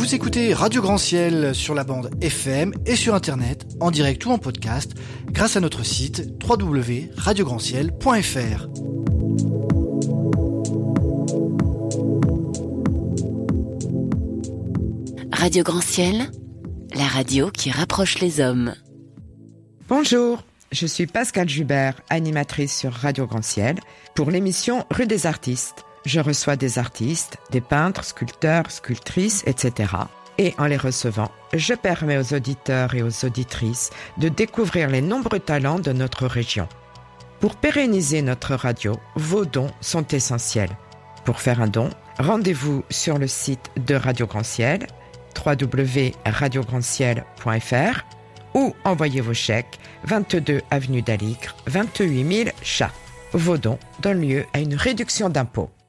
Vous écoutez Radio Grand Ciel sur la bande FM et sur Internet, en direct ou en podcast, grâce à notre site www.radiograndciel.fr. Radio Grand Ciel, la radio qui rapproche les hommes. Bonjour, je suis Pascale Jubert, animatrice sur Radio Grand Ciel, pour l'émission Rue des Artistes. Je reçois des artistes, des peintres, sculpteurs, sculptrices, etc. Et en les recevant, je permets aux auditeurs et aux auditrices de découvrir les nombreux talents de notre région. Pour pérenniser notre radio, vos dons sont essentiels. Pour faire un don, rendez-vous sur le site de Radio Grand Ciel, www.radiograndciel.fr, ou envoyez vos chèques 22 avenue d'Aligre, 28 000 Chats. Vos dons donnent lieu à une réduction d'impôts.